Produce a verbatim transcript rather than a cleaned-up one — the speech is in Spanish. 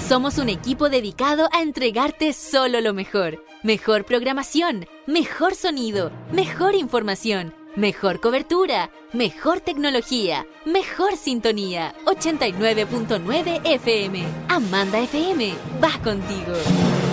Somos un equipo dedicado a entregarte solo lo mejor. Mejor programación, mejor sonido, mejor información, mejor cobertura, mejor tecnología, mejor sintonía. ochenta y nueve punto nueve F M. Amanda F M va contigo.